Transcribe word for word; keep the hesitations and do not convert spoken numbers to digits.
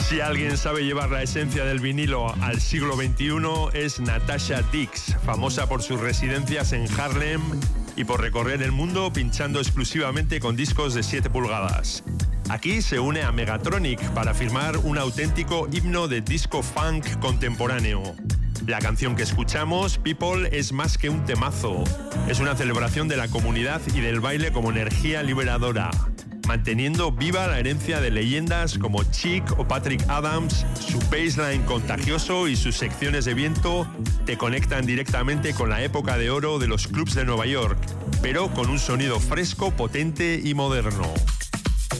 Si alguien sabe llevar la esencia del vinilo al siglo veintiuno es Natasha Dix, famosa por sus residencias en Harlem y por recorrer el mundo pinchando exclusivamente con discos de siete pulgadas. Aquí se une a Megatronic para firmar un auténtico himno de disco funk contemporáneo. La canción que escuchamos, People, es más que un temazo. Es una celebración de la comunidad y del baile como energía liberadora, manteniendo viva la herencia de leyendas como Chic o Patrick Adams. Su baseline contagioso y sus secciones de viento te conectan directamente con la época de oro de los clubs de Nueva York, pero con un sonido fresco, potente y moderno.